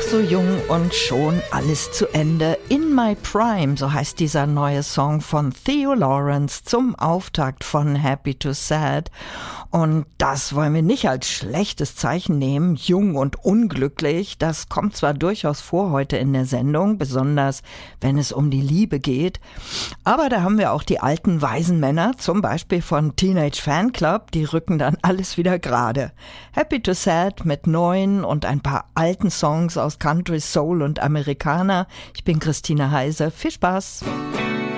so jung und schon alles zu Ende. In My Prime, so heißt dieser neue Song von Theo Lawrence zum Auftakt von Happy to Sad. Und das wollen wir nicht als schlechtes Zeichen nehmen, jung und unglücklich. Das kommt zwar durchaus vor heute in der Sendung, besonders wenn es um die Liebe geht. Aber da haben wir auch die alten weisen Männer, zum Beispiel von Teenage Fanclub, die rücken dann alles wieder gerade. Happy to Sad mit neuen und ein paar alten Songs aus Country, Soul und Amerikaner. Ich bin Christine Heise. Viel Spaß!